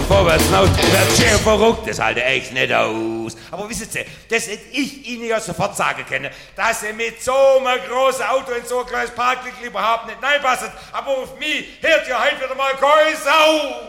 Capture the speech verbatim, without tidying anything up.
vorwärts hinaus, wird schön verrückt, das halte echt nicht aus. Aber wissen Sie, das hätte ich Ihnen ja sofort sagen können, dass Sie mit so einem großen Auto in so ein kleines Parklicht überhaupt nicht reinpassen. Aber auf mich hört ja heute wieder mal kein Sau.